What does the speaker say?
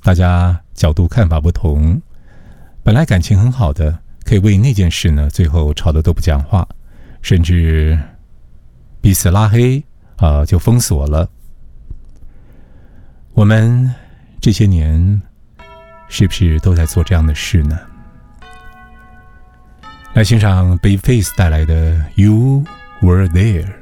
大家角度看法不同，本来感情很好的，可以为那件事呢，最后吵得都不讲话，甚至彼此拉黑就封锁了。我们这些年是不是都在做这样的事呢？来欣赏 Babyface 带来的 You Were There。